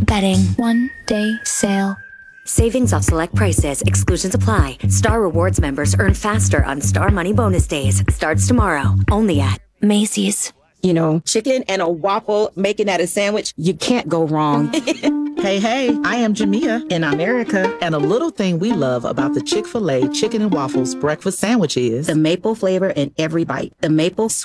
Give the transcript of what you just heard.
Betting 1-day sale. Savings off select prices. Exclusions apply. Star Rewards members earn faster on Star Money Bonus Days. Starts tomorrow. Only at Macy's. You know, chicken and a waffle, making that a sandwich, you can't go wrong. Hey, I am Jamia in America, and a little thing we love about the Chick-fil-A Chicken and Waffles breakfast sandwich is the maple flavor in every bite. The maple